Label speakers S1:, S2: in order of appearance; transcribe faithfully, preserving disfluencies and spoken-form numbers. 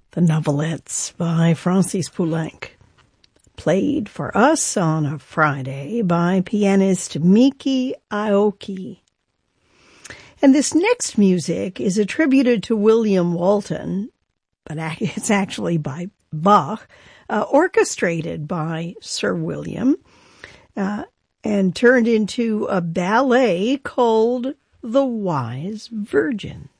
S1: The Novelettes by Francis Poulenc, played for us on a Friday by pianist Miki Aoki. And this next music is attributed to William Walton, but it's actually by Bach, uh, orchestrated by Sir William, uh, and turned into a ballet called The Wise Virgin.